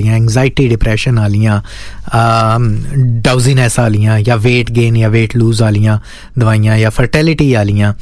वालियां, anxiety depression वालियां, डाउजीनेस वालियां, या weight gain या weight lose वालियां दवाइयां, या फर्टिलिटी वालियां।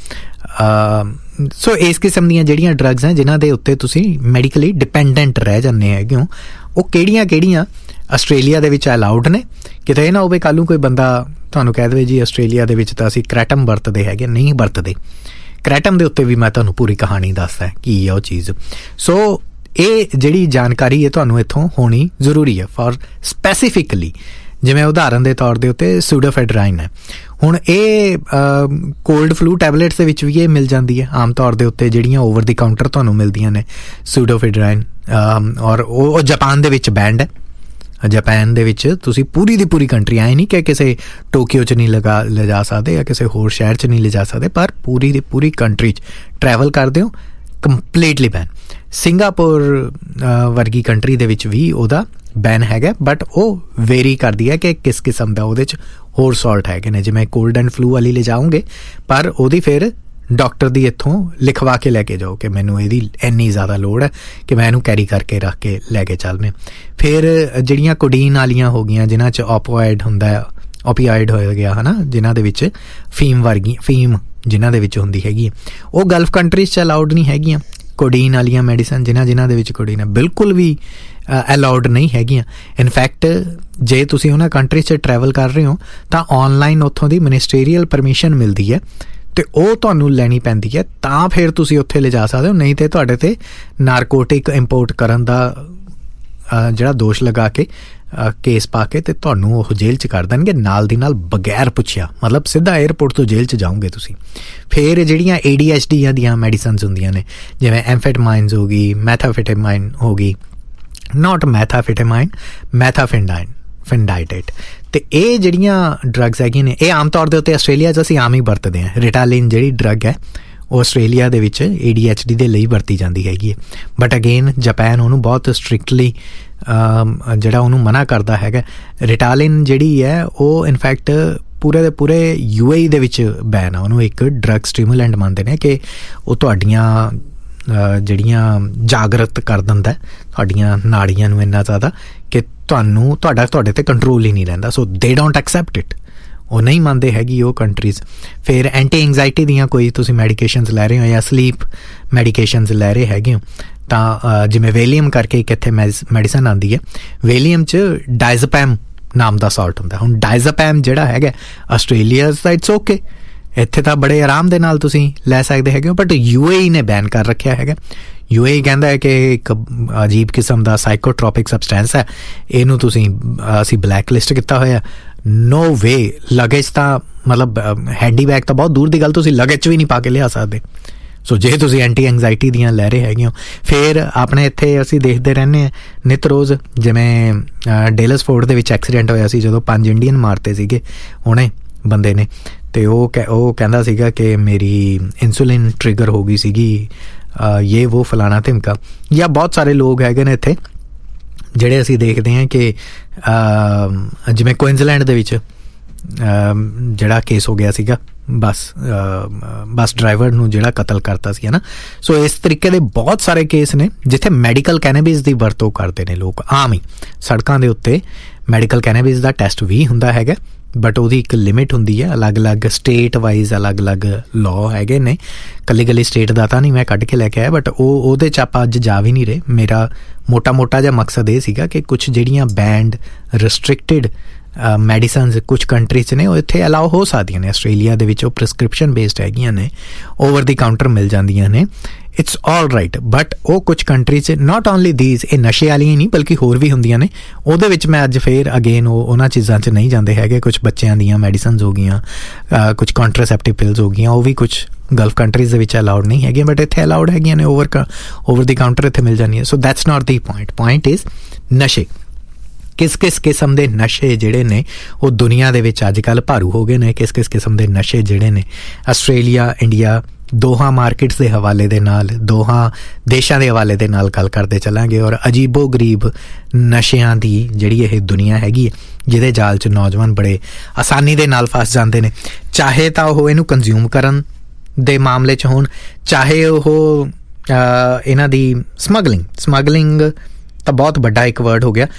सो इस किस्म ਦੀਆਂ ਜਿਹੜੀਆਂ ਡਰੱਗਸ हैं जिन्हां ਦੇ ਉੱਤੇ ਤੁਸੀਂ ਮੈਡੀਕਲੀ ਡਿਪੈਂਡੈਂਟ ਰਹਿ ਜਾਂਦੇ ਹੈਗੇ ਹੋ, ਉਹ ਕਿਹੜੀਆਂ ਆਸਟ੍ਰੇਲੀਆ ਦੇ ਵਿੱਚ ਅਲਾਊਡ ਨੇ। ਕਿਤੇ ਇਹ ਨਾ ਹੋਵੇ ਕੱਲ੍ਹ ਨੂੰ ਕੋਈ ਬੰਦਾ ਤੁਹਾਨੂੰ ਕਹਿ ਦੇਵੇ ਜੀ ਆਸਟ੍ਰੇਲੀਆ ਦੇ ਵਿੱਚ ਤਾਂ ਅਸੀਂ ਕ੍ਰੈਟਮ ਵਰਤਦੇ ਹੈਗੇ, ਨਹੀਂ ਵਰਤਦੇ। ਕ੍ਰੈਟਮ ਦੇ ਉੱਤੇ ਵੀ ਮੈਂ ਤੁਹਾਨੂੰ ਪੂਰੀ ਕਹਾਣੀ ਦੱਸਦਾ ਕੀ ਆ ਉਹ ਚੀਜ਼। ਸੋ ਇਹ ਜਿਹੜੀ ਜਾਣਕਾਰੀ ਹੈ ਤੁਹਾਨੂੰ ਇੱਥੋਂ ਹੋਣੀ ਜ਼ਰੂਰੀ ਹੈ ਫॉर ਸਪੈਸੀਫਿਕਲੀ। ਜਿਵੇਂ ਉਦਾਹਰਨ ਦੇ ਤੌਰ ਦੇ ਉੱਤੇ ਸੂਡੋਫੈਡਰਾਈਨ ਹੈ, ਹੁਣ ਇਹ ਕੋਲਡ ਫਲੂ ਟੈਬਲੇਟਸ ਦੇ ਵਿੱਚ ਵੀ ਇਹ ਮਿਲ ਜਾਂਦੀ ਹੈ ਆਮ ਤੌਰ ਦੇ ਉੱਤੇ, ਜਿਹੜੀਆਂ ਓਵਰ ਦੀ ਕਾਊਂਟਰ ਤੁਹਾਨੂੰ ਮਿਲਦੀਆਂ ਨੇ ਸੂਡੋਫੈਡਰਾਈਨ। ਔਰ ਉਹ ਜਾਪਾਨ ਦੇ ਵਿੱਚ ਬੈਂਡ ਹੈ। ਜਾਪਾਨ ਦੇ ਵਿੱਚ ਤੁਸੀਂ ਪੂਰੀ ਦੀ ਪੂਰੀ ਕੰਟਰੀ, ਆਏ ਨਹੀਂ ਕਿ ਕਿਸੇ ਟੋਕੀਓ 'ਚ ਨਹੀਂ ਲਿਜਾ ਸਕਦੇ ਜਾਂ ਕਿਸੇ ਹੋਰ ਸ਼ਹਿਰ 'ਚ ਨਹੀਂ ਲਿਜਾ ਸਕਦੇ, ਪਰ ਪੂਰੀ ਦੀ ਪੂਰੀ ਕੰਟਰੀ 'ਚ ਟਰੈਵਲ ਕਰਦੇ ਹੋ ਕੰਪਲੀਟਲੀ ਬੈਨ। ਸਿੰਗਾਪੁਰ ਵਰਗੀ ਕੰਟਰੀ ਦੇ ਵਿੱਚ ਵੀ ਉਹਦਾ ਬੈਨ ਹੈਗਾ, ਬਟ ਉਹ ਵੇਰੀ ਕਰਦੀ ਹੈ ਕਿ ਕਿਸ ਕਿਸਮ ਦਾ ਉਹਦੇ 'ਚ ਹੋਰ ਸਾਲਟ ਹੈਗੇ ਨੇ। ਜਿਵੇਂ ਕੋਲਡ ਐਂਡ ਫਲੂ ਵਾਲੀ ਲੈ ਜਾਓਗੇ, ਪਰ ਉਹਦੀ ਫਿਰ ਡਾਕਟਰ ਦੀ ਇੱਥੋਂ ਲਿਖਵਾ ਕੇ ਲੈ ਕੇ ਜਾਓ ਕਿ ਮੈਨੂੰ ਇਹਦੀ ਇੰਨੀ ਜ਼ਿਆਦਾ ਲੋੜ ਹੈ ਕਿ ਮੈਂ ਇਹਨੂੰ ਕੈਰੀ ਕਰਕੇ ਰੱਖ ਕੇ ਲੈ ਕੇ ਚੱਲਣੇ। ਫਿਰ ਜਿਹੜੀਆਂ ਕੋਡੀਨ ਵਾਲੀਆਂ ਹੋ ਗਈਆਂ, ਜਿਨ੍ਹਾਂ 'ਚ ਓਪੀਆਇਡ ਹੁੰਦਾ, ਓਪੀਆਇਡ ਹੋ ਗਿਆ ਹੈ ਨਾ, ਜਿਨ੍ਹਾਂ ਦੇ ਵਿੱਚ ਫੀਮ ਜਿਨ੍ਹਾਂ ਦੇ ਵਿੱਚ ਹੁੰਦੀ ਹੈਗੀ ਹੈ, ਉਹ ਗਲਫ ਕੰਟਰੀਜ਼ 'ਚ ਅਲਾਊਡ ਨਹੀਂ ਹੈਗੀਆਂ। ਕੋਡੀਨ ਵਾਲੀਆਂ ਮੈਡੀਸਨ ਜਿਨ੍ਹਾਂ ਦੇ ਵਿੱਚ ਕੋਡੀਨ ਹੈ ਬਿਲਕੁਲ ਵੀ ਅਲਾਊਡ ਨਹੀਂ ਹੈਗੀਆਂ। ਇਨਫੈਕਟ ਜੇ ਤੁਸੀਂ ਉਹਨਾਂ ਕੰਟਰੀ 'ਚ ਟਰੈਵਲ ਕਰ ਰਹੇ ਹੋ ਤਾਂ ਔਨਲਾਈਨ ਉੱਥੋਂ ਦੀ ਮਿਨਿਸਟਰੀਅਲ ਪਰਮਿਸ਼ਨ ਮਿਲਦੀ ਹੈ ਅਤੇ ਉਹ ਤੁਹਾਨੂੰ ਲੈਣੀ ਪੈਂਦੀ ਹੈ, ਤਾਂ ਫਿਰ ਤੁਸੀਂ ਉੱਥੇ ਲਿਜਾ ਸਕਦੇ ਹੋ। ਨਹੀਂ ਤਾਂ ਤੁਹਾਡੇ 'ਤੇ ਨਾਰਕੋਟਿਕ ਇੰਪੋਰਟ ਕਰਨ ਦਾ ਜਿਹੜਾ ਦੋਸ਼ ਲਗਾ ਕੇ ਕੇਸ ਪਾ ਕੇ ਅਤੇ ਤੁਹਾਨੂੰ ਉਹ ਜੇਲ੍ਹ 'ਚ ਕਰ ਦੇਣਗੇ ਨਾਲ ਦੀ ਨਾਲ, ਬਗੈਰ ਪੁੱਛਿਆ। ਮਤਲਬ ਸਿੱਧਾ ਏਅਰਪੋਰਟ ਤੋਂ ਜੇਲ੍ਹ 'ਚ ਜਾਓਗੇ ਤੁਸੀਂ। ਫਿਰ ਜਿਹੜੀਆਂ ADHD ਦੀਆਂ ਮੈਡੀਸਨਸ ਹੁੰਦੀਆਂ ਨੇ, ਜਿਵੇਂ ਐਮਫੈਟਾਮਾਈਨਸ ਹੋ ਗਈ, ਮੈਥਾਫੈਟਾਮਾਈਨ ਹੋ ਗਈ, ਨਾਟ ਮੈਥਾਫੈਟਾਮਾਈਨ, ਮੈਥਾਫੈਂਡਾਈਟ। ਅਤੇ ਇਹ ਜਿਹੜੀਆਂ ਡਰੱਗਸ ਹੈਗੀਆਂ ਨੇ, ਇਹ ਆਮ ਤੌਰ ਦੇ ਉੱਤੇ ਆਸਟ੍ਰੇਲੀਆ 'ਚ ਅਸੀਂ ਆਮ ਹੀ ਵਰਤਦੇ ਹਾਂ। ਰਿਟਾਲਿਨ ਜਿਹੜੀ ਡਰੱਗ ਹੈ ਉਹ ਆਸਟ੍ਰੇਲੀਆ ਦੇ ਵਿੱਚ ADHD ਦੇ ਲਈ ਵਰਤੀ ਜਾਂਦੀ ਹੈਗੀ ਹੈ, ਬਟ ਅਗੇਨ ਜਾਪਾਨ ਉਹਨੂੰ ਬਹੁਤ ਸਟ੍ਰਿਕਟਲੀ ਜਿਹੜਾ ਉਹਨੂੰ ਮਨਾ ਕਰਦਾ ਹੈਗਾ। ਰਿਟਾਲਿਨ ਜਿਹੜੀ ਹੈ ਉਹ ਇਨਫੈਕਟ ਪੂਰੇ ਦੇ ਪੂਰੇ UAE ਦੇ ਵਿੱਚ ਬੈਨ ਆ। ਉਹਨੂੰ ਇੱਕ ਡਰੱਗ ਸਟਿਮੂਲੈਂਟ ਮੰਨਦੇ ਨੇ ਕਿ ਉਹ ਤੁਹਾਡੀਆਂ ਜਿਹੜੀਆਂ ਜਾਗਰਤ ਕਰ ਦਿੰਦਾ ਤੁਹਾਡੀਆਂ ਨਾੜੀਆਂ ਨੂੰ ਇੰਨਾ ਜ਼ਿਆਦਾ ਕਿ ਤੁਹਾਡੇ 'ਤੇ ਕੰਟਰੋਲ ਹੀ ਨਹੀਂ ਰਹਿੰਦਾ। ਸੋ ਦੇ ਡੋਂਟ ਐਕਸੈਪਟ ਇਟ, ਉਹ ਨਹੀਂ ਮੰਨਦੇ ਹੈਗੀ ਉਹ ਕੰਟਰੀਜ਼। ਫਿਰ ਐਂਟੀ ਐਂਗਜ਼ਾਇਟੀ ਦੀਆਂ ਕੋਈ ਤੁਸੀਂ ਮੈਡੀਕੇਸ਼ਨਸ ਲੈ ਰਹੇ ਹੋ ਜਾਂ ਸਲੀਪ ਮੈਡੀਕੇਸ਼ਨਸ ਲੈ ਰਹੇ ਹੈਗੇ ਹੋ, ਤਾਂ ਜਿਵੇਂ ਵੇਲੀਅਮ ਕਰਕੇ ਇੱਕ ਇੱਥੇ ਮੈਡੀਸਨ ਆਉਂਦੀ ਹੈ, ਵੇਲੀਅਮ 'ਚ ਡਾਇਜ਼ਪੈਮ ਨਾਮ ਦਾ ਸਾਲਟ ਹੁੰਦਾ। ਹੁਣ ਡਾਇਜ਼ਪੈਮ ਜਿਹੜਾ ਹੈਗਾ ਆਸਟ੍ਰੇਲੀਆ ਦਾ ਇਟਸ ਓਕੇ, ਇੱਥੇ ਤਾਂ ਬੜੇ ਆਰਾਮ ਦੇ ਨਾਲ ਤੁਸੀਂ ਲੈ ਸਕਦੇ ਹੈਗੇ ਹੋ, ਬਟ UAE ਨੇ ਬੈਨ ਕਰ ਰੱਖਿਆ ਹੈਗਾ। UAE ਕਹਿੰਦਾ ਹੈ ਕਿ ਇੱਕ ਅਜੀਬ ਕਿਸਮ ਦਾ ਸਾਈਕੋਟ੍ਰੋਪਿਕ ਸਬਸਟੈਂਸ ਹੈ, ਇਹਨੂੰ ਅਸੀਂ ਬਲੈਕ ਲਿਸਟ ਕੀਤਾ ਹੋਇਆ। ਨੋ ਵੇ, ਲਗੇਜ ਤਾਂ ਮਤਲਬ ਹੈਂਡੀ ਬੈਗ ਤਾਂ ਬਹੁਤ ਦੂਰ ਦੀ ਗੱਲ, ਤੁਸੀਂ ਲਗੇਜ 'ਚ ਵੀ ਨਹੀਂ ਪਾ ਕੇ ਲਿਆ ਸਕਦੇ। ਸੋ ਜੇ ਤੁਸੀਂ ਐਂਟੀ ਐਂਗਜ਼ਾਇਟੀ ਦੀਆਂ ਲੈ ਰਹੇ ਹੈਗੇ ਹੋ। ਫਿਰ ਆਪਣੇ ਇੱਥੇ ਅਸੀਂ ਦੇਖਦੇ ਰਹਿੰਦੇ ਹਾਂ ਨਿੱਤ ਰੋਜ਼, ਜਿਵੇਂ ਡੇਲਸਫੋਰਡ ਦੇ ਵਿੱਚ ਐਕਸੀਡੈਂਟ ਹੋਇਆ ਸੀ ਜਦੋਂ 5 ਇੰਡੀਅਨ ਮਾਰਤੇ ਸੀਗੇ ਹੁਣੇ ਬੰਦੇ ਨੇ, ਅਤੇ ਉਹ ਕਹਿੰਦਾ ਸੀਗਾ ਕਿ ਮੇਰੀ ਇਨਸੂਲਿਨ ਟ੍ਰਿਗਰ ਹੋ ਗਈ ਸੀਗੀ, ਇਹ ਉਹ ਫਲਾਣਾ ਧਿਮਕਾ। ਜਾਂ ਬਹੁਤ ਸਾਰੇ ਲੋਕ ਹੈਗੇ ਨੇ ਇੱਥੇ ਜਿਹੜੇ ਅਸੀਂ ਦੇਖਦੇ ਹਾਂ ਕਿ ਜਿਵੇਂ ਕੁਇਨਜ਼ਲੈਂਡ ਦੇ ਵਿੱਚ ਜਿਹੜਾ ਕੇਸ ਹੋ ਗਿਆ ਸੀਗਾ ਬੱਸ ਡਰਾਈਵਰ ਨੂੰ ਜਿਹੜਾ ਕਤਲ ਕਰਤਾ ਸੀ, ਹੈ ਨਾ। ਸੋ ਇਸ ਤਰੀਕੇ ਦੇ ਬਹੁਤ ਸਾਰੇ ਕੇਸ ਨੇ ਜਿੱਥੇ ਮੈਡੀਕਲ ਕੈਨੇਬਿਸ ਦੀ ਵਰਤੋਂ ਕਰਦੇ ਨੇ ਲੋਕ ਆਮ ਹੀ। ਸੜਕਾਂ ਦੇ ਉੱਤੇ ਮੈਡੀਕਲ ਕੈਨੇਬਿਸ ਦਾ ਟੈਸਟ ਵੀ ਹੁੰਦਾ ਹੈਗਾ, ਬਟ ਉਹਦੀ ਇੱਕ ਲਿਮਿਟ ਹੁੰਦੀ ਹੈ। ਅਲੱਗ-ਅਲੱਗ ਸਟੇਟ ਵਾਈਜ਼ ਅਲੱਗ-ਅਲੱਗ ਲਾਅ ਹੈਗੇ ਨੇ, ਕੱਲੀ ਸਟੇਟ ਦਾ ਤਾਂ ਨਹੀਂ ਮੈਂ ਕੱਢ ਕੇ ਲੈ ਕੇ ਆਇਆ, ਬਟ ਉਹਦੇ 'ਚ ਆਪਾਂ ਅੱਜ ਜਾ ਵੀ ਨਹੀਂ ਰਹੇ। ਮੇਰਾ ਮੋਟਾ ਜਿਹਾ ਮਕਸਦ ਇਹ ਸੀਗਾ ਕਿ ਕੁਛ ਜਿਹੜੀਆਂ ਬੈਂਡ ਰਿਸਟ੍ਰਿਕਟਿਡ ਮੈਡੀਸਨਸ ਕੁਛ ਕੰਟਰੀ 'ਚ ਨੇ ਉਹ ਇੱਥੇ ਅਲਾਓ ਹੋ ਸਕਦੀਆਂ ਨੇ। ਆਸਟ੍ਰੇਲੀਆ ਦੇ ਵਿੱਚ ਉਹ ਪ੍ਰਿਸਕ੍ਰਿਪਸ਼ਨ ਬੇਸਡ ਹੈਗੀਆਂ ਨੇ, ਓਵਰ ਦੀ ਕਾਊਂਟਰ ਮਿਲ ਜਾਂਦੀਆਂ ਨੇ, ਇਟਸ ਆਲ ਰਾਈਟ। ਬਟ ਉਹ ਕੁਛ ਕੰਟਰੀ 'ਚ ਨਾਟ ਓਨਲੀ ਦੀਜ਼, ਇਹ ਨਸ਼ੇ ਵਾਲੀਆਂ ਹੀ ਨਹੀਂ ਬਲਕਿ ਹੋਰ ਵੀ ਹੁੰਦੀਆਂ ਨੇ। ਉਹਦੇ ਵਿੱਚ ਮੈਂ ਅੱਜ ਫਿਰ ਅਗੇਨ ਉਹਨਾਂ ਚੀਜ਼ਾਂ 'ਚ ਨਹੀਂ ਜਾਂਦੇ ਹੈਗੇ। ਕੁਛ ਬੱਚਿਆਂ ਦੀਆਂ ਮੈਡੀਸਨਸ ਹੋ ਗਈਆਂ, ਕੁਛ ਕੰਟਰਾਸੈਪਟਿਵ ਪਿਲਸ ਹੋ ਗਈਆਂ, ਉਹ ਵੀ ਕੁਛ ਗਲਫ ਕੰਟਰੀਜ਼ ਦੇ ਵਿੱਚ ਅਲਾਉਡ ਨਹੀਂ ਹੈਗੀਆਂ, ਬਟ ਇੱਥੇ ਅਲਾਉਡ ਹੈਗੀਆਂ ਨੇ, ਓਵਰ ਦੀ ਕਾਊਂਟਰ ਇੱਥੇ ਮਿਲ ਜਾਂਦੀਆਂ। So that's not the point is ਨਸ਼ੇ। ਕਿਸ ਕਿਸਮ ਦੇ ਨਸ਼ੇ ਜਿਹੜੇ ਨੇ ਉਹ ਦੁਨੀਆ ਦੇ ਵਿੱਚ ਅੱਜ ਕੱਲ੍ਹ ਭਾਰੂ ਹੋ ਗਏ ਨੇ। ਕਿਸ ਕਿਸਮ ਦੇ ਨਸ਼ੇ ਜਿਹੜੇ ਨੇ ਆਸਟ੍ਰੇਲੀਆ, ਇੰਡੀਆ ਦੋਹਾਂ ਮਾਰਕੀਟਸ ਦੇ ਹਵਾਲੇ ਦੇ ਨਾਲ, ਦੋਹਾਂ ਦੇਸ਼ਾਂ ਦੇ ਹਵਾਲੇ ਦੇ ਨਾਲ ਗੱਲ ਕਰਦੇ ਚੱਲਾਂਗੇ। ਔਰ ਅਜੀਬੋ ਗਰੀਬ ਨਸ਼ਿਆਂ ਦੀ ਜਿਹੜੀ ਇਹ ਦੁਨੀਆ ਹੈਗੀ ਹੈ, ਜਿਹਦੇ ਜਾਲ 'ਚ ਨੌਜਵਾਨ ਬੜੇ ਆਸਾਨੀ ਦੇ ਨਾਲ ਫਸ ਜਾਂਦੇ ਨੇ, ਚਾਹੇ ਤਾਂ ਉਹ ਇਹਨੂੰ ਕੰਜ਼ਿਊਮ ਕਰਨ ਦੇ ਮਾਮਲੇ 'ਚ ਹੋਣ, ਚਾਹੇ ਉਹ ਇਹਨਾਂ ਦੀ ਸਮਗਲਿੰਗ ਤਾਂ ਬਹੁਤ ਵੱਡਾ ਇੱਕ ਵਰਡ ਹੋ ਗਿਆ।